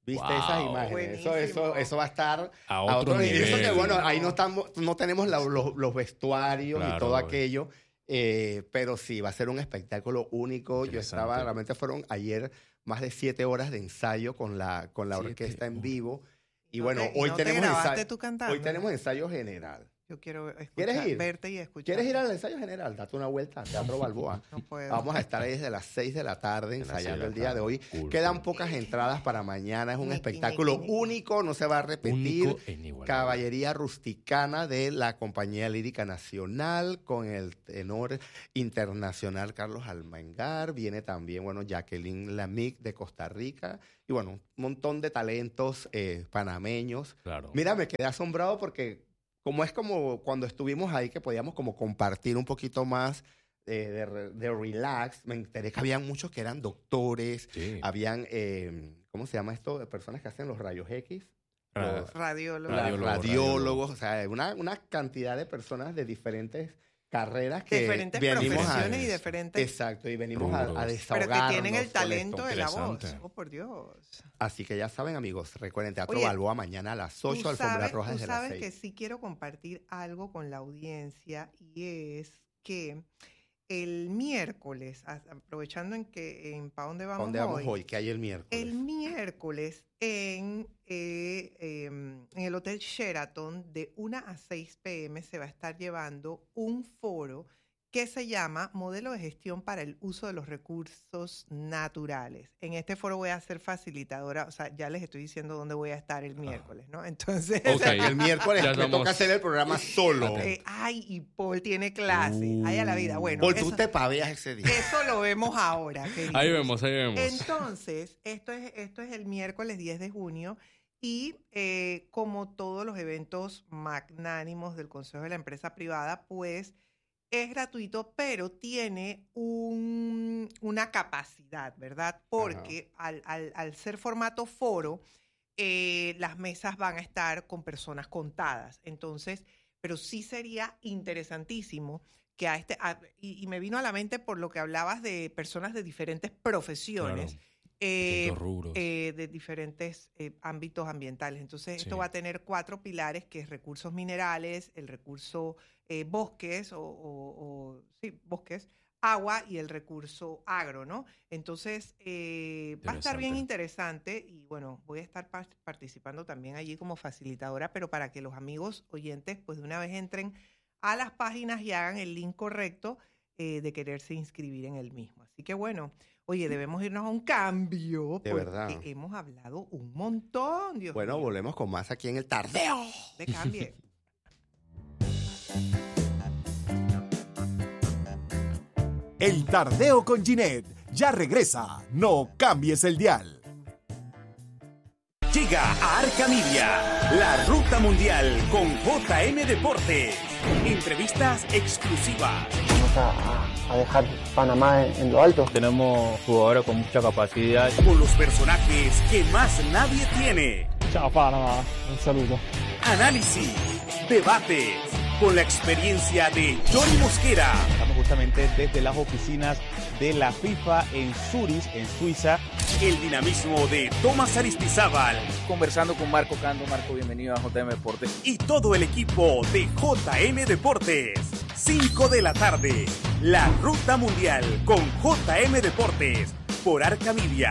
¿Viste Wow. esas imágenes? Buenísimo. Eso va a estar A otro nivel. Eso que, bueno, ahí no tenemos los vestuarios y Claro, todo aquello, pero sí, va a ser un espectáculo único. Yo Interesante. realmente fueron ayer más de 7 horas de ensayo con la orquesta en vivo. Y bueno, ¿Y no te grabaste tú cantando? hoy tenemos ensayo general. Yo quiero escuchar, ¿Quieres ir? verte y escuchar. ¿Quieres ir al ensayo general? Date una vuelta a Teatro Balboa. No puedo. Vamos a estar ahí desde las 6 de la tarde ensayando el día de hoy. Cool, Quedan cool. pocas entradas para mañana. Es un Niki, espectáculo Niki. único, no se va a repetir. Único e inigualable. Caballería rusticana de la Compañía Lírica Nacional con el tenor internacional Carlos Almengar. Viene también, bueno, Jacqueline Lamic de Costa Rica. Y bueno, un montón de talentos panameños. Claro. Mira, me quedé asombrado porque como cuando estuvimos ahí que podíamos como compartir un poquito más de relax, me enteré que habían muchos que eran doctores, Sí. habían, ¿cómo se llama esto? Personas que hacen los rayos X. Los Radiólogo. radiólogos, o sea, una cantidad de personas de diferentes carreras que Diferentes venimos profesiones y diferentes... Exacto, y venimos a Rubros. desahogarnos. Pero que tienen el con talento esto. de la voz. Interesante. Oh, por Dios. Así que ya saben, amigos, recuerden, Teatro Oye, Balboa mañana a las 8, Alfombra Roja Tú desde las sabes 6. que sí quiero compartir algo con la audiencia y es que el miércoles, aprovechando en ¿Pa' dónde vamos ¿Dónde vamos hoy? ¿Qué hay el miércoles? El miércoles en el Hotel Sheraton de 1 a 6 p.m. se va a estar llevando un foro que se llama Modelo de Gestión para el Uso de los Recursos Naturales. En este foro voy a ser facilitadora, o sea, ya les estoy diciendo dónde voy a estar el miércoles, ¿no? Entonces... Ok, El miércoles Ya me estamos- toca hacer el programa solo. ay, y Paul tiene clase. Ay, a la vida. Bueno, Paul, tú eso, te paveas ese día. eso lo vemos ahora, queridos. Ahí vemos, ahí vemos. Entonces, esto es el miércoles 10 de junio y como todos los eventos magnánimos del Consejo de la Empresa Privada, pues es gratuito, pero tiene una capacidad, ¿verdad? Porque al ser formato foro, las mesas van a estar con personas contadas. Entonces, pero sí sería interesantísimo que y me vino a la mente por lo que hablabas de personas de diferentes profesiones. Claro. Distintos rubros. De diferentes ámbitos ambientales. Entonces, esto Sí. va a tener 4 pilares, que es recursos minerales, el recurso bosques, bosques, agua y el recurso agro, ¿no? Entonces, va a estar bien interesante y, bueno, voy a estar participando también allí como facilitadora, pero para que los amigos oyentes, pues, de una vez entren a las páginas y hagan el link correcto de quererse inscribir en el mismo. Así que, bueno, oye, debemos irnos a un cambio De porque verdad. hemos hablado un montón, Dios Bueno, mío. volvemos con más aquí en el Tardeo. De cambie. El Tardeo con Ginette ya regresa. No cambies el dial. Llega a Arca Media, la ruta mundial con JM Deportes. Entrevistas exclusivas. Vamos a dejar Panamá en lo alto. Tenemos jugadores con mucha capacidad. Con los personajes que más nadie tiene. Chao Panamá, un saludo. Análisis, debates, con la experiencia de Johnny Mosquera. Estamos justamente desde las oficinas de la FIFA en Zurich, en Suiza. El dinamismo de Tomás Aristizábal. Conversando con Marco Cando. Marco, bienvenido a JM Deportes. Y todo el equipo de JM Deportes. 5 de la tarde. La Ruta Mundial con JM Deportes. Por Arca Media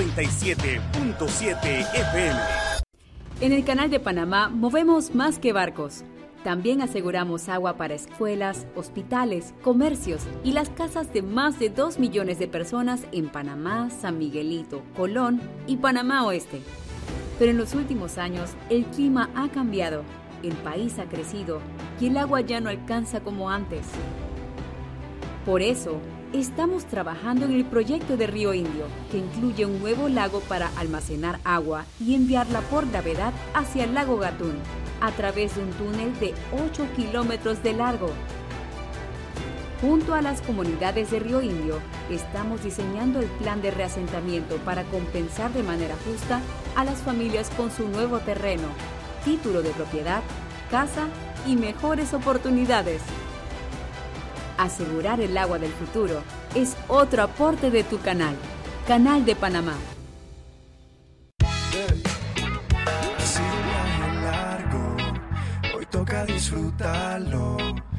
97.7 FM. En el Canal de Panamá movemos más que barcos. También aseguramos agua para escuelas, hospitales, comercios y las casas de más de 2 millones de personas en Panamá, San Miguelito, Colón y Panamá Oeste. Pero en los últimos años el clima ha cambiado, el país ha crecido y el agua ya no alcanza como antes. Por eso, estamos trabajando en el proyecto de Río Indio, que incluye un nuevo lago para almacenar agua y enviarla por gravedad hacia el lago Gatún, a través de un túnel de 8 kilómetros de largo. Junto a las comunidades de Río Indio, estamos diseñando el plan de reasentamiento para compensar de manera justa a las familias con su nuevo terreno, título de propiedad, casa y mejores oportunidades. Asegurar el agua del futuro es otro aporte de tu canal, Canal de Panamá. toca disfrutarlo.